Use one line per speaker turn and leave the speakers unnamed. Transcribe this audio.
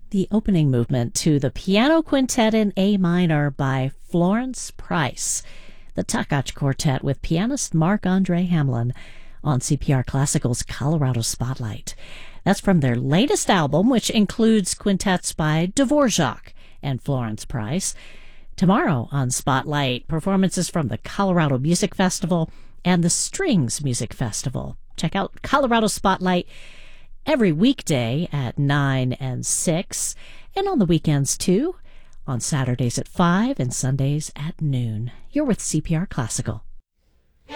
The opening movement to the Piano Quintet in A minor by Florence Price, the Takacs Quartet with pianist Marc-Andre Hamelin on CPR Classical's Colorado Spotlight. That's from their latest album, which includes quintets by Dvorak and Florence Price. Tomorrow on Spotlight, performances from the Colorado Music Festival and the Strings Music Festival. Check out Colorado Spotlight every weekday at 9 and 6, and on the weekends too, on Saturdays at 5 and Sundays at noon. You're with CPR Classical.